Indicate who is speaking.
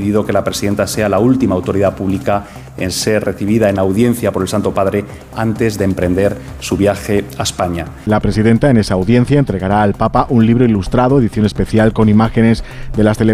Speaker 1: decidido que la presidenta sea la última autoridad pública en ser recibida en audiencia por el Santo Padre antes de emprender su viaje a España.
Speaker 2: La presidenta en esa audiencia entregará al Papa un libro ilustrado, edición especial con imágenes de las celebraciones